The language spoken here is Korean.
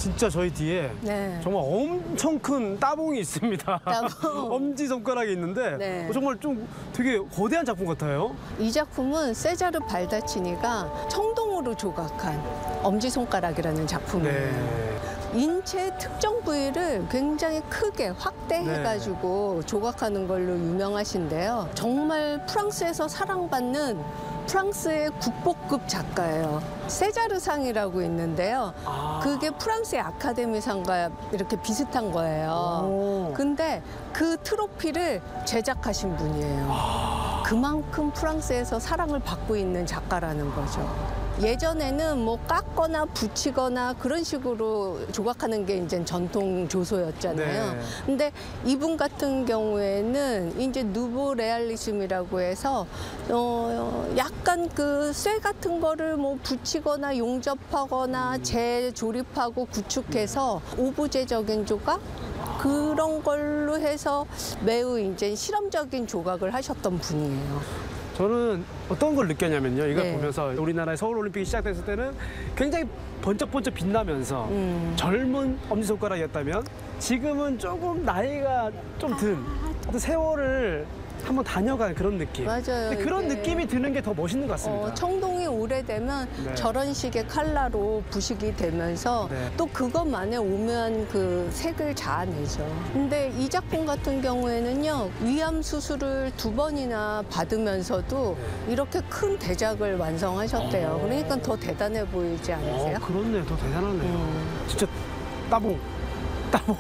진짜 저희 뒤에 네. 정말 엄청 큰 따봉이 있습니다. 따봉. 엄지손가락이 있는데 네. 정말 좀 되게 거대한 작품 같아요. 이 작품은 세자르 발다치니가 청동으로 조각한 엄지손가락이라는 작품이에요. 네. 인체 특정 부위를 굉장히 크게 확대해가지고 조각하는 걸로 유명하신데요. 정말 프랑스에서 사랑받는 프랑스의 국보급 작가예요. 세자르상이라고 있는데요. 그게 프랑스의 아카데미상과 이렇게 비슷한 거예요. 근데 그 트로피를 제작하신 분이에요. 그만큼 프랑스에서 사랑을 받고 있는 작가라는 거죠. 예전에는 뭐 깎거나 붙이거나 그런 식으로 조각하는 게 이제 전통 조소였잖아요. 네. 근데 이분 같은 경우에는 이제 누보 레알리즘이라고 해서 약간 그 쇠 같은 거를 뭐 붙이거나 용접하거나 재조립하고 구축해서 오브제적인 조각 그런 걸로 해서 매우 이제 실험적인 조각을 하셨던 분이에요. 저는 어떤 걸 느꼈냐면요. 이걸 네. 보면서 우리나라의 서울올림픽이 시작됐을 때는 굉장히 번쩍번쩍 빛나면서 젊은 엄지손가락이었다면 지금은 조금 나이가 좀 든 어떤 세월을 한번 다녀간 그런 느낌. 맞아요. 근데 그런 이게 느낌이 드는 게 더 멋있는 것 같습니다. 청동이 오래되면 네. 저런 식의 컬러로 부식이 되면서 네. 또 그것만의 오묘한 그 색을 자아내죠. 근데 이 작품 같은 경우에는요, 위암 수술을 2번이나 받으면서도 이렇게 큰 대작을 완성하셨대요. 그러니까 더 대단해 보이지 않으세요? 그렇네요. 더 대단하네요. 진짜 따봉. 따봉.